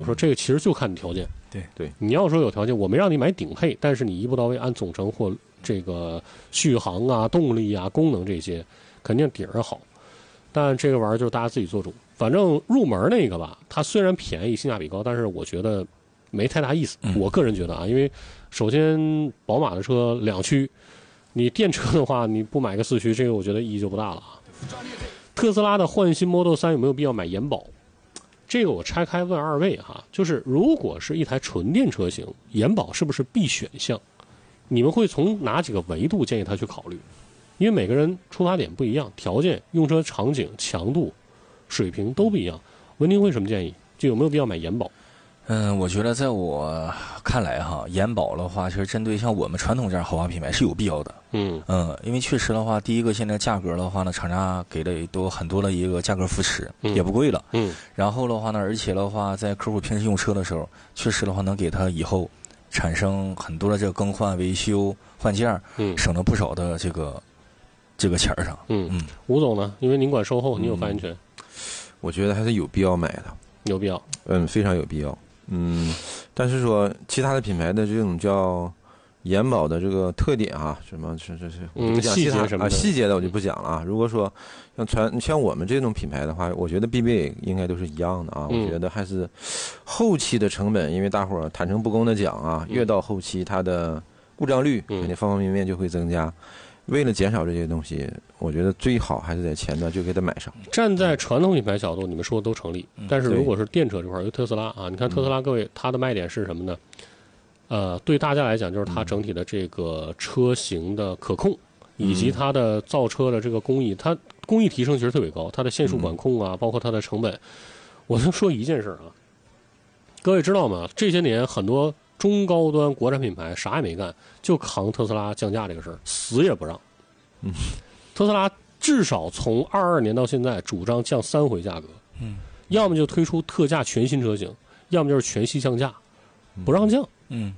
说这个其实就看你条件。 对， 你要说有条件，我没让你买顶配，但是你一步到位按总成或这个续航啊、动力啊、功能这些，肯定顶儿好。但这个玩意儿就是大家自己做主。反正入门那个吧，它虽然便宜、性价比高，但是我觉得没太大意思。我个人觉得啊，因为首先宝马的车2驱，你电车的话，你不买个4驱，这个我觉得意义就不大了啊。特斯拉的换新 Model 3有没有必要买延保？这个我拆开问二位哈，就是如果是一台纯电车型，延保是不是必选项？你们会从哪几个维度建议他去考虑？因为每个人出发点不一样，条件、用车场景、强度、水平都不一样。文婷会什么建议？就有没有必要买延保？ 我觉得在我看来哈，延保的话，其实针对像我们传统这样豪华品牌是有必要的。因为确实的话，第一个现在价格的话呢，厂家给了都很多的一个价格扶持，也不贵了。然后的话呢，而且的话，在客户平时用车的时候，确实的话能给他以后产生很多的这个更换、维修、换件，省了不少的这个钱上。 吴总呢？因为您管售后，你有发言权。 我觉得还是有必要买的， 有必要。 非常有必要。但是说其他的品牌的这种叫延保的这个特点啊，什么是我不讲细节什么的细节的我就不讲了啊。如果说像我们这种品牌的话，我觉得 BBA 应该都是一样的啊。我觉得还是后期的成本，因为大伙儿坦诚不公的讲啊，越到后期它的故障率肯定方方面面就会增加。为了减少这些东西，我觉得最好还是在前端就给它买上。 站在传统品牌角度，你们说的都成立。但是如果是电车这块，有特斯拉啊，你看特斯拉，各位它的卖点是什么呢？对大家来讲，就是它整体的这个车型的可控，以及它的造车的这个工艺，它工艺提升其实特别高，它的线束管控啊，包括它的成本。我就说一件事啊，各位知道吗？这些年很多中高端国产品牌啥也没干，就扛特斯拉降价这个事儿，死也不让。特斯拉至少从22年到现在主张降3回价格，要么就推出特价全新车型，要么就是全系降价，不让降。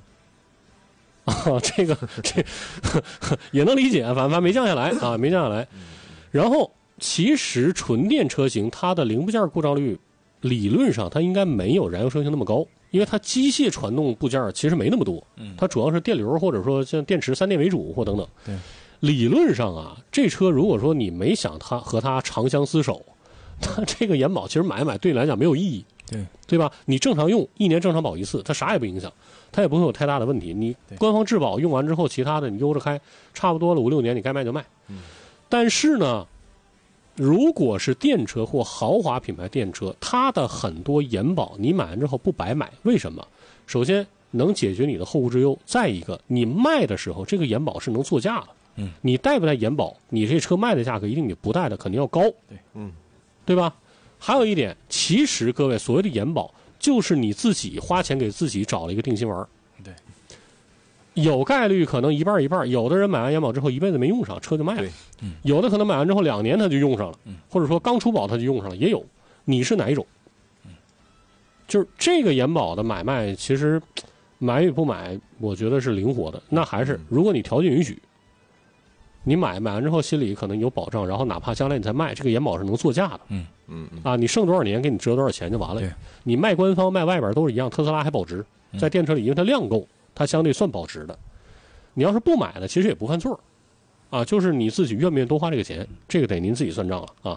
这也能理解，反正没降下来啊，没降下来。然后其实纯电车型它的零部件故障率理论上它应该没有燃油车型那么高。因为它机械传动部件其实没那么多，它主要是电流或者说像电池3电为主或等等。 对， 理论上啊，这车如果说你没想它和它长相厮守，它这个延保其实买对你来讲没有意义，对吧？你正常用1年正常保一次，它啥也不影响，它也不会有太大的问题。你官方质保用完之后，其他的你悠着开，差不多了5、6年，你该卖就卖。但是呢，如果是电车或豪华品牌电车，它的很多延保你买完之后不白买，为什么？首先能解决你的后顾之忧，再一个你卖的时候这个延保是能作价的。你带不带延保，你这车卖的价格一定比不带的肯定要高。对吧？还有一点，其实各位所谓的延保就是你自己花钱给自己找了一个定心丸。 对， 有概率可能一半一半，有的人买完延保之后一辈子没用上，车就卖了。有的可能买完之后2年他就用上了，或者说刚出保他就用上了，也有。你是哪一种？就是这个延保的买卖，其实买与不买，我觉得是灵活的。那还是如果你条件允许，你买完之后心里可能有保障，然后哪怕将来你再卖，这个延保是能作价的。你剩多少年给你折多少钱就完了。你卖官方卖外边都是一样，特斯拉还保值，在电车里因为它量够，它相对算保值的。你要是不买的，其实也不犯错啊，就是你自己愿不愿意多花这个钱，这个得您自己算账了啊。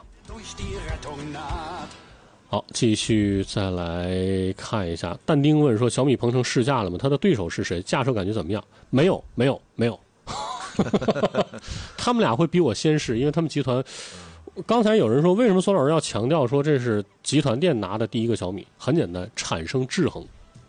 好，继续再来看一下。但丁问说，小米鹏程试驾了吗？他的对手是谁？驾车感觉怎么样？没有。他们俩会比我先试，因为他们集团。刚才有人说，为什么孙老师要强调说这是集团店拿的第一个小米？很简单，产生制衡。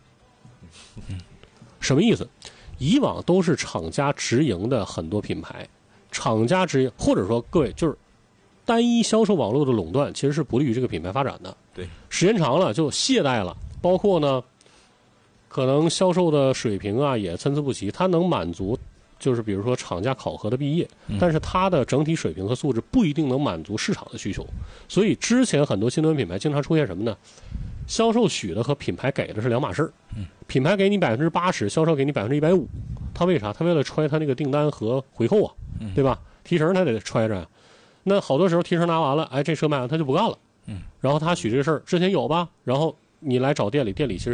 什么意思？以往都是厂家直营的很多品牌，厂家直营，或者说各位就是单一销售网络的垄断，其实是不利于这个品牌发展的。 对， 时间长了就懈怠了，包括呢，可能销售的水平啊也参差不齐，它能满足。就是比如说厂家考核的毕业，但是它的整体水平和素质不一定能满足市场的需求，所以之前很多新能源品牌经常出现什么呢？销售许的和品牌给的是两码事儿。品牌给你80%，销售给你150%，他为啥？他为了揣他那个订单和回扣啊，对吧？提成他得揣着呀。那好多时候提成拿完了，哎，这车卖完他就不干了。然后他许这个事儿之前有吧，然后你来找店里，店里其实